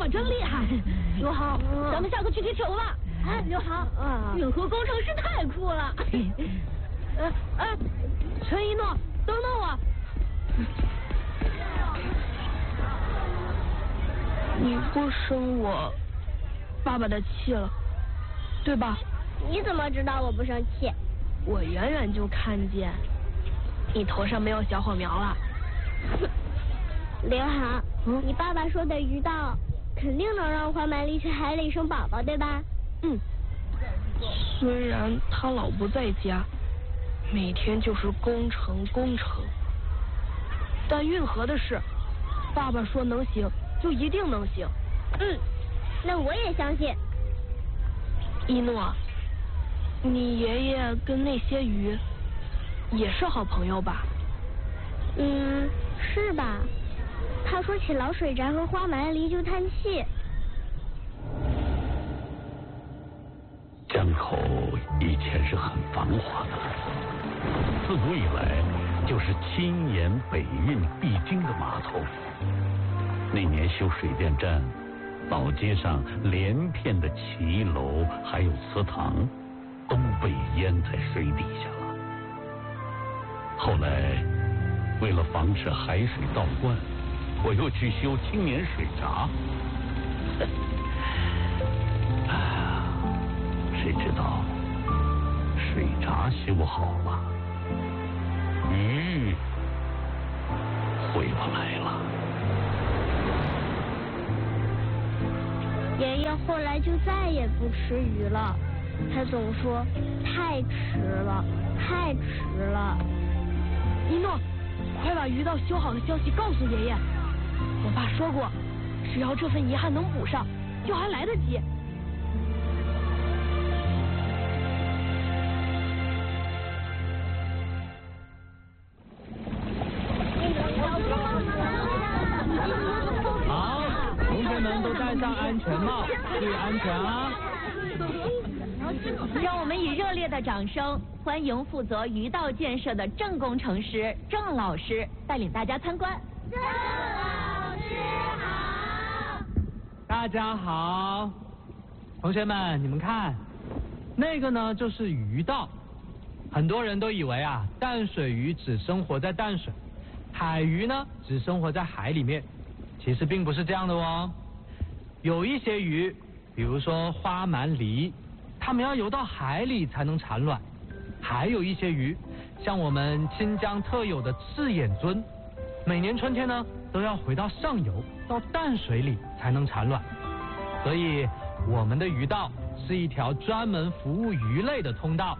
爸真厉害。刘航，咱们下课去踢球吧。哎，刘航，运河工程师太酷了。陈一诺，等等我。你不生我爸爸的气了，对吧？ 你怎么知道我不生气？ 我远远就看见你头上没有小火苗了。 刘航，你爸爸说的鱼道肯定能让花蛮狸去海里生宝宝，对吧？ 虽然他老不在家，每天就是工程，但运河的事，爸爸说能行就一定能行。 那我也相信。 一诺，你爷爷跟那些鱼也是好朋友吧？ 是吧？他说起老水闸和花蛮狸就叹气。 江口以前是很繁华的，自古以来就是青沿北运必经的码头。那年修水电站，老街上连片的骑楼还有祠堂都被淹在水底下了。后来为了防止海水倒灌，我又去修青年水闸。谁知道水闸修好了，鱼回不来了。 爷爷后来就再也不吃鱼了，他总说太迟了。 一诺，快把鱼道修好的消息告诉爷爷。我爸说过，只要这份遗憾能补上，就还来得及。 好，同学们都戴上安全帽，注意安全啊！ 让我们以热烈的掌声欢迎负责鱼道建设的郑工程师郑老师带领大家参观。 郑老师好！ 大家好，同学们，你们看，那个呢就是鱼道。很多人都以为啊，淡水鱼只生活在淡水，海鱼呢只生活在海里面。其实并不是这样的哦。有一些鱼，比如说花蛮狸，它们要游到海里才能产卵。还有一些鱼，像我们清江特有的赤眼尊，每年春天呢都要回到上游，到淡水里才能产卵。所以我们的鱼道是一条专门服务鱼类的通道。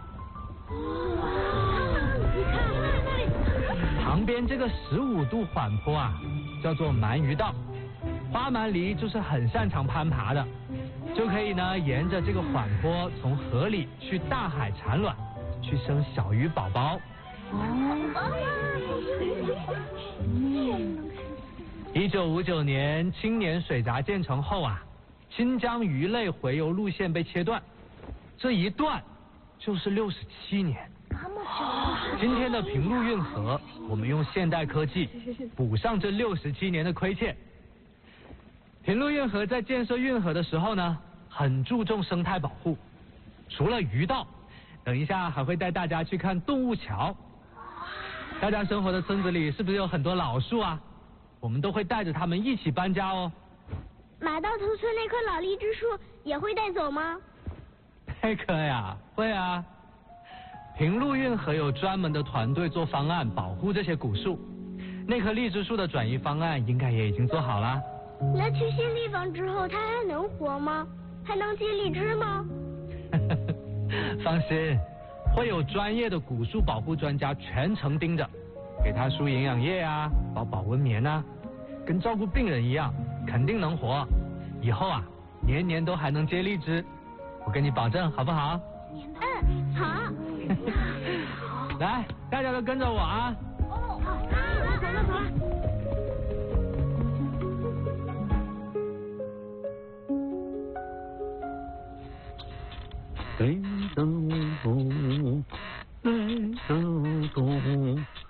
旁边这个15度缓坡啊，叫做鳗鱼道。花蛮狸就是很擅长攀爬的，就可以呢沿着这个缓坡从河里去大海产卵，去生小鱼宝宝。1959年青年水闸建成后啊，清江鱼类洄游路线被切断，这一断就是67年。今天的平陆运河，我们用现代科技补上这67年的亏欠。平陆运河在建设运河的时候呢，很注重生态保护。除了鱼道，等一下还会带大家去看动物桥。大家生活的村子里是不是有很多老树啊？我们都会带着他们一起搬家哦。 马道头村那棵老荔枝树也会带走吗？ 那棵呀，会啊。平陆运河有专门的团队做方案保护这些古树，那棵荔枝树的转移方案应该也已经做好了。 那去新地方之后，它还能活吗？还能结荔枝吗？ 放心，会有专业的古树保护专家全程盯着，给它输营养液啊，包保温棉啊，跟照顾病人一样，肯定能活。以后啊，年年都还能结荔枝，我跟你保证，好不好？ 好。 来，大家都跟着我啊！ 好，走了。 北走东，北走东，